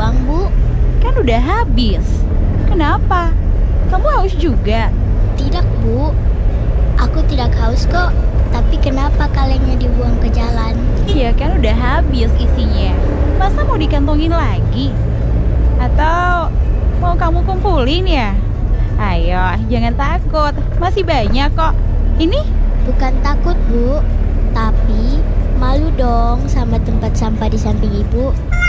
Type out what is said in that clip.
doang, Bu. Kan udah habis. Kenapa? Kamu haus juga? Tidak, Bu. Aku tidak haus kok. Tapi kenapa kalengnya dibuang ke jalan? Ya kan udah habis isinya. Masa mau dikantongin lagi? Atau mau kamu kumpulin ya? Ayo, jangan takut. Masih banyak kok. Ini? Bukan takut, Bu. Tapi malu dong sama tempat sampah di samping Ibu.